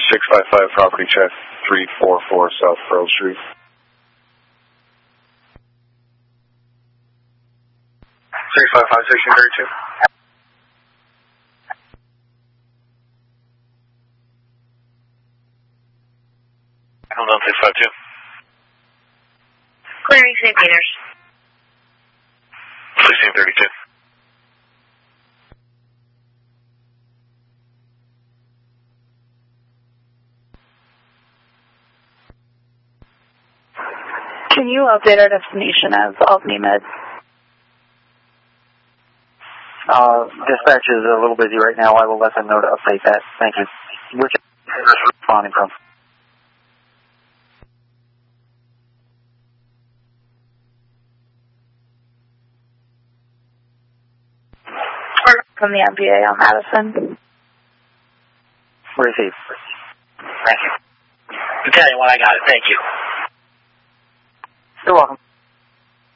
655 property check 344 South Pearl Street. 655 1632. Hold on, 652. Clearing St. Peters. 1632. Can you update our destination as Albany Med? Dispatch is a little busy right now. I will let them know to update that. Thank you. Which is responding from? From the MBA on Madison. Receive. Thank you. Battalion 1, I got it. Thank you. You're welcome.